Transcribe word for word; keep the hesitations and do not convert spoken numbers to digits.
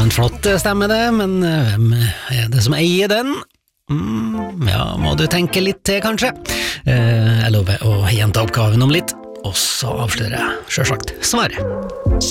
en flott stemme det, men hvem er det som eier den? Mm, ja, må du tenke litt til kanskje. Eh, jeg lover å gjenta oppgaven om litt, og så avslører jeg selvsagt svaret.